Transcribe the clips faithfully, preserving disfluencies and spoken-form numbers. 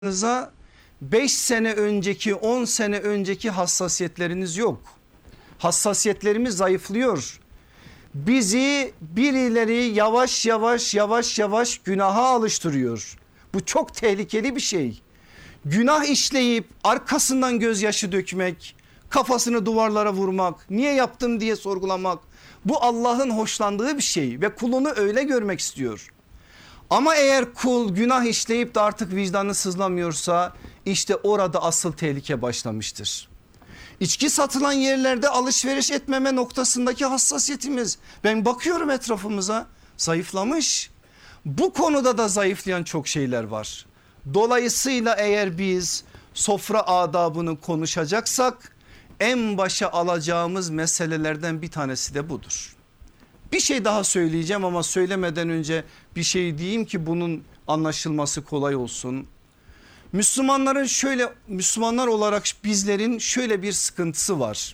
Za beş sene önceki on sene önceki hassasiyetleriniz yok. Hassasiyetlerimiz zayıflıyor. Bizi birileri yavaş yavaş yavaş yavaş günaha alıştırıyor. Bu çok tehlikeli bir şey. Günah işleyip arkasından gözyaşı dökmek, kafasını duvarlara vurmak, niye yaptım diye sorgulamak, bu Allah'ın hoşlandığı bir şey ve kulunu öyle görmek istiyor. Ama eğer kul günah işleyip de artık vicdanı sızlamıyorsa işte orada asıl tehlike başlamıştır. İçki satılan yerlerde alışveriş etmeme noktasındaki hassasiyetimiz, ben bakıyorum etrafımıza, zayıflamış. Bu konuda da zayıflayan çok şeyler var. Dolayısıyla eğer biz sofra adabını konuşacaksak en başa alacağımız meselelerden bir tanesi de budur. Bir şey daha söyleyeceğim ama söylemeden önce bir şey diyeyim ki bunun anlaşılması kolay olsun. Müslümanların şöyle, Müslümanlar olarak bizlerin şöyle bir sıkıntısı var.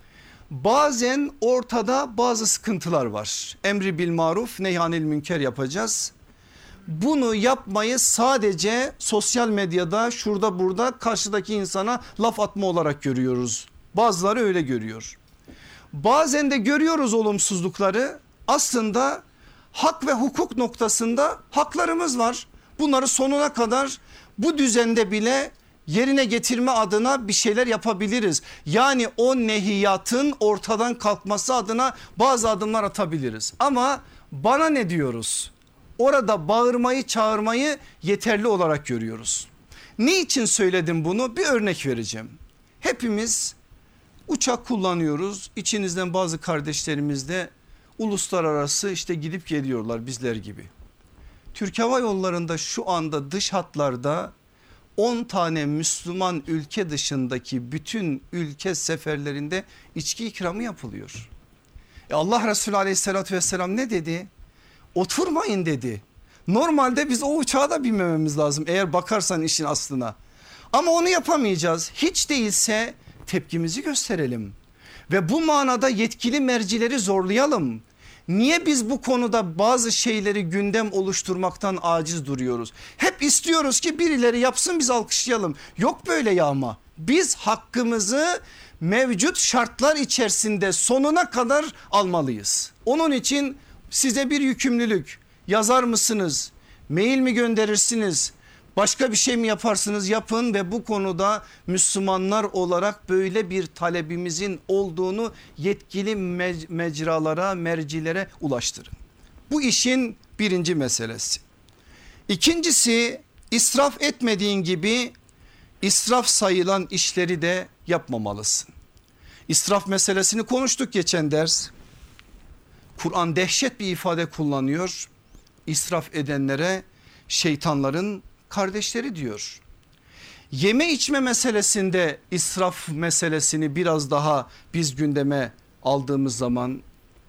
Bazen ortada bazı sıkıntılar var. Emri bil maruf nehyanil münker yapacağız. Bunu yapmayı sadece sosyal medyada şurada burada karşıdaki insana laf atma olarak görüyoruz. Bazıları öyle görüyor. Bazen de görüyoruz olumsuzlukları. Aslında hak ve hukuk noktasında haklarımız var. Bunları sonuna kadar bu düzende bile yerine getirme adına bir şeyler yapabiliriz. Yani o nehiyatın ortadan kalkması adına bazı adımlar atabiliriz. Ama bana ne diyoruz? Orada bağırmayı, çağırmayı yeterli olarak görüyoruz. Niçin söyledim bunu? Bir örnek vereceğim. Hepimiz uçak kullanıyoruz. İçinizden bazı kardeşlerimiz de uluslararası işte gidip geliyorlar bizler gibi. Türk Hava Yolları'nda şu anda dış hatlarda on tane Müslüman ülke dışındaki bütün ülke seferlerinde içki ikramı yapılıyor. E Allah Resulü aleyhissalatü vesselam ne dedi? Oturmayın dedi. Normalde biz o uçağa da binmememiz lazım eğer bakarsan işin aslına. Ama onu yapamayacağız. Hiç değilse tepkimizi gösterelim. Ve bu manada yetkili mercileri zorlayalım. Niye biz bu konuda bazı şeyleri gündem oluşturmaktan aciz duruyoruz? Hep istiyoruz ki birileri yapsın biz alkışlayalım. Yok böyle yağma. Biz hakkımızı mevcut şartlar içerisinde sonuna kadar almalıyız. Onun için size bir yükümlülük, yazar mısınız? Mail mi gönderirsiniz? Başka bir şey mi yaparsınız? Yapın ve bu konuda Müslümanlar olarak böyle bir talebimizin olduğunu yetkili mecralara, mercilere ulaştırın. Bu işin birinci meselesi. İkincisi, israf etmediğin gibi israf sayılan işleri de yapmamalısın. İsraf meselesini konuştuk geçen ders. Kur'an dehşet bir ifade kullanıyor. İsraf edenlere şeytanların kardeşleri diyor. Yeme içme meselesinde israf meselesini biraz daha biz gündeme aldığımız zaman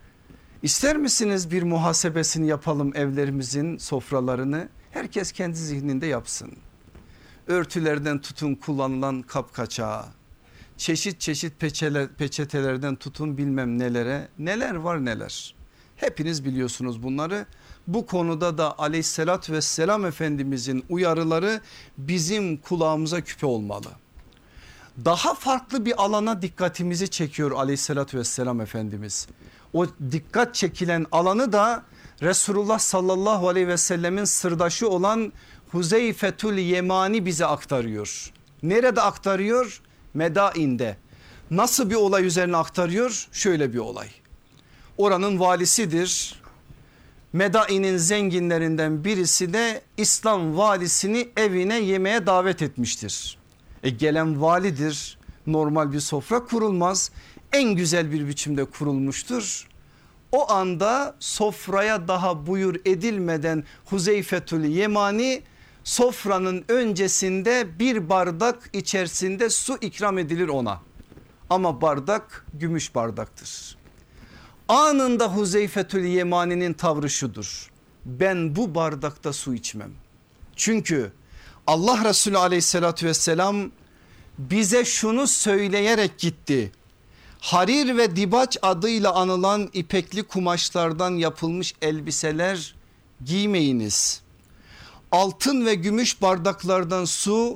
ister misiniz bir muhasebesini yapalım evlerimizin sofralarını? Herkes kendi zihninde yapsın. Örtülerden tutun kullanılan kapkaçağa, çeşit çeşit peçeler, peçetelerden tutun bilmem nelere, neler var neler. Hepiniz biliyorsunuz bunları. Bu konuda da aleyhissalatü vesselam Efendimizin uyarıları bizim kulağımıza küpe olmalı. Daha farklı bir alana dikkatimizi çekiyor aleyhissalatü vesselam Efendimiz. O dikkat çekilen alanı da Resulullah sallallahu aleyhi ve sellemin sırdaşı olan Huzeyfetül Yemani bize aktarıyor. Nerede aktarıyor? Medain'de. Nasıl bir olay üzerine aktarıyor? Şöyle bir olay. Oranın valisidir. Medain'in zenginlerinden birisi de İslam valisini evine yemeğe davet etmiştir. E gelen validir, normal bir sofra kurulmaz, en güzel bir biçimde kurulmuştur. O anda sofraya daha buyur edilmeden Huzeyfetül Yemani sofranın öncesinde bir bardak içerisinde su ikram edilir ona. Ama bardak gümüş bardaktır. Anında Huzeyfetül Yemani'nin tavrı şudur: ben bu bardakta su içmem. Çünkü Allah Resulü aleyhissalatü vesselam bize şunu söyleyerek gitti: harir ve dibaç adıyla anılan ipekli kumaşlardan yapılmış elbiseler giymeyiniz. altın ve gümüş bardaklardan su